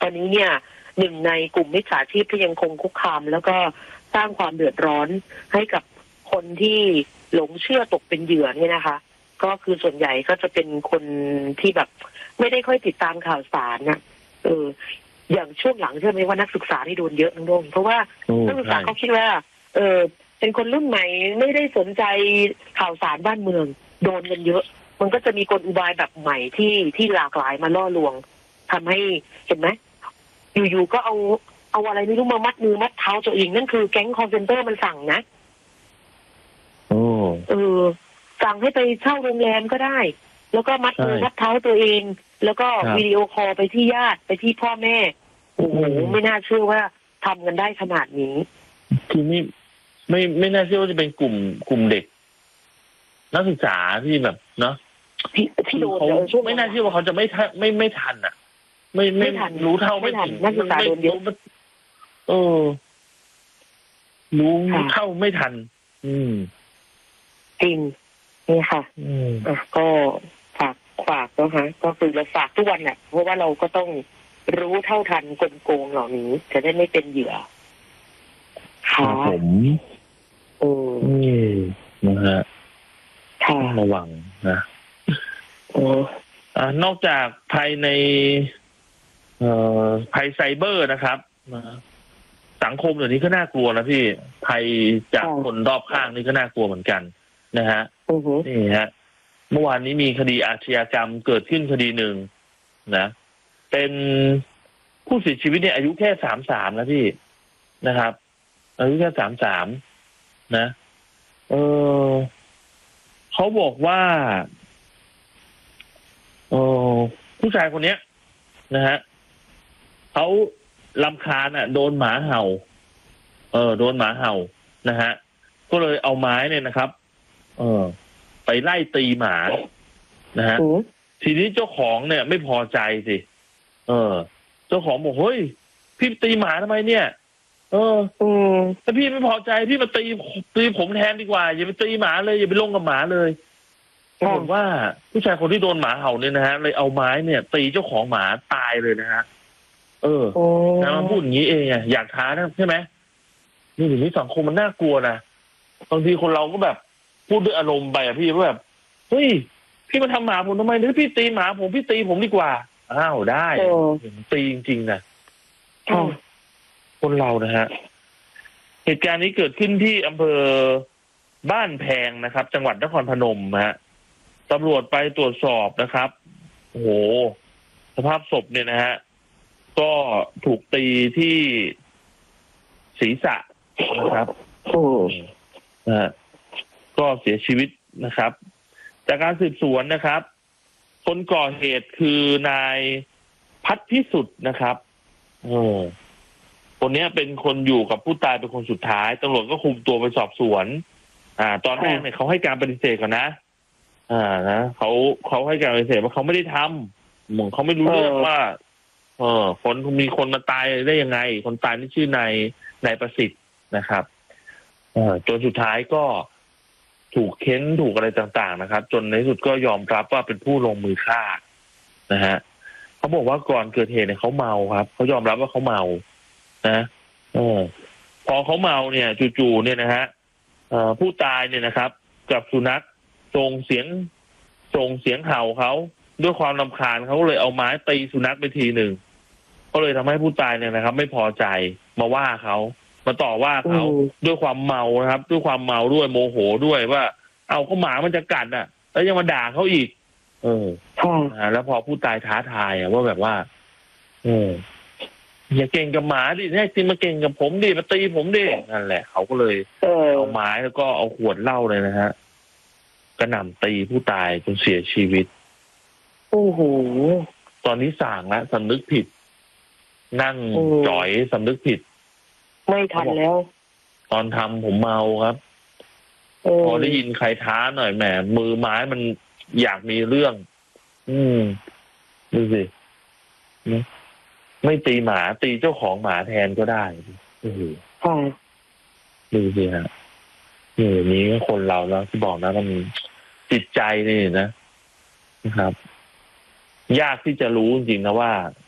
อนนี้เนี่ยหนึ่งในกลุ่มมิจฉาชีพที่ยังคงคุกคามแล้วก็สร้างความเดือดร้อนให้กับคนที่หลงเชื่อตกเป็นเหยื่อเนี่ยนะคะก็คือส่วนใหญ่ก็จะเป็นคนที่แบบไม่ได้ค่อยติดตามข่าวสารนะอย่างช่วงหลังใช่ไหมว่านักศึกษาที่โดนเยอะน้องโดมเพราะว่านักศึกษาเขาคิดว่าเป็นคนรุ่นใหม่ไม่ได้สนใจข่าวสารบ้านเมืองโดนกันเยอะมันก็จะมีกลอุบายแบบใหม่ที่หลากหลายมาล่อลวงทำให้เห็นไหมอยู่ๆก็เอาอะไรไม่รู้มามัดมือมัดเท้าตัวเองนั่นคือแก๊งคอลเซ็นเตอร์มันสั่งนะสั่งให้ไปเช่าโรงแรมก็ได้แล้วก็มัดมือมัดเท้าตัวเองแล้วก็วิดีโอคอลไปที่ญาติไปที่พ่อแม่โอ้โหไม่น่าเชื่อว่าทำกันได้ขนาดนี้คือไม่น่าเชื่อว่าจะเป็นกลุ่มเด็กนักศึกษาที่แบบเนาะที่โดนเขาไม่น่าเชื่อว่าเขาจะไม่ทันอ่ะไม่ทันรู้เท่าไม่ถึงนักศึกษาโดนเยอะรู้เท่าไม่ทันจริงนี่ค่ะก็ฝากนะคะก็คือเราฝากทุกวันแหละเพราะว่าเราก็ต้องรู้เท่าทันกลโกงเหล่านี้จะได้ไม่เป็นเหยื่อค่ะผมนะฮะระวังนะนอกจากภัยในภัยไซเบอร์นะครับสังคมเดี๋ยวนี้ก็น่ากลัวนะพี่ภัยจากคนรอบข้างนี่ก็น่ากลัวเหมือนกันนะฮะนี่ฮะเมื่อวานนี้มีคดีอาชญากรรมเกิดขึ้นคดีหนึ่งนะเป็นผู้เสียชีวิตเนี่ยอายุแค่33นะพี่นะครับอายุแค่33นะเขาบอกว่าผู้ชายคนนี้นะฮะเขารำคาญโดนหมาเห่าโดนหมาเห่านะฮะก็เลยเอาไม้เนี่ยนะครับไปไล่ตีหมานะฮะทีนี้เจ้าของเนี่ยไม่พอใจสิเจ้าของบอกเฮ้ยพี่ตีหมาทำไมเนี่ยถ้าพี่ไม่พอใจพี่มาตีผมแทนดีกว่าอย่าไปตีหมาเลยอย่าไปลงกับหมาเลยปรากฏว่าผู้ชายคนที่โดนหมาเห่าเนี่ยนะฮะเลยเอาไม้เนี่ยตีเจ้าของหมาตายเลยนะฮะนะมันพูดอย่างนี้เองอยากท้านะใช่ไหมนี่ถึงนี้สังคมมันน่ากลัวนะบางทีคนเราก็แบบพูดด้วยอารมณ์ไปพี่ว่าแบบเฮ้ยพี่มาทำหมาผมทำไมหรือพี่ตีหมาผมพี่ตีผมดีกว่าอ้าวได้ตีจริงๆนะคนเรานะฮะเหตุการณ์นี้เกิดขึ้นที่อำเภอบ้านแพงนะครับจังหวัดนครพนมฮะตำรวจไปตรวจสอบนะครับโอ้โหสภาพศพเนี่ยนะฮะก็ถูกตีที่ศีรษะนะครับก็เสียชีวิตนะครับจากการสืบสวนนะครับคนก่อเหตุคือนายพัฒพิสุทธิ์นะครับคนนี้เป็นคนอยู่กับผู้ตายเป็นคนสุดท้ายตำรวจก็คุมตัวไปสอบสวนตอนแรกเนี่ยเขาให้การปฏิเสธก่อนนะนะเขาให้การปฏิเสธว่าเขาไม่ได้ทำเหมือนเขาไม่รู้เรื่องว่ามีคนมาตายได้ยังไงคนตายนี่ชื่อนายประสิทธิ์นะครับจนสุดท้ายก็ถูกเค้นถูกอะไรต่างๆนะครับจนในที่สุดก็ยอมรับว่าเป็นผู้ลงมือฆ่านะฮะเขาบอกว่าก่อนเกิดเหตุเนี่ยเขาเมาครับเขายอมรับว่าเขาเมานะพอเขาเมาเนี่ยจู่ๆเนี่ยนะฮะผู้ตายเนี่ยนะครับกับสุนัขส่งเสียงเห่าเขาด้วยความรำคาญเขาเลยเอาไม้ตีสุนัขไปทีหนึ่งก็เลยทำให้ผู้ตายเนี่ยนะครับไม่พอใจมาว่าเขามาต่อว่าเขาด้วยความเมานะครับด้วยความเมาด้วยโมโหด้วยว่าเอาเขาหมามันจะกัดแล้วยังมาด่าเขาอีกแล้วพอผู้ตายท้าทายว่าแบบว่าอย่าเก่งกับหมาดิแน่จริงมาเก่งกับผมดิมาตีผมดินั่นแหละเขาก็เลยเอาไม้แล้วก็เอาขวดเหล้าเลยนะฮะกระหน่ำตีผู้ตายจนเสียชีวิตโอ้โหตอนนี้สั่งแล้วสำนึกผิดนั่งจ่อยสำนึกผิดไม่ทันแล้วตอนทำผมเมาครับพอได้ยินใครท้าหน่อยแหมมือไม้มันอยากมีเรื่องดูสิไม่ตีหมาตีเจ้าของหมาแทนก็ได้ดูสิฮะนี้คนเราแล้วที่บอกนะมันจิตใจนี่นะครับยากที่จะรู้จริงๆนะว่า